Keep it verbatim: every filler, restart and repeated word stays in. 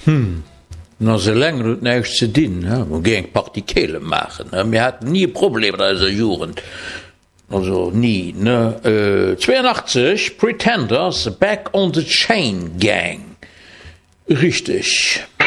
Hm. Na se länger neich ze dienen, wo géint Partikele machen. Wir hatten nie Probleme als Jugend. Also nie. Ne? Äh, zweiundachtzig Pretenders Back on the Chain Gang. Richtig.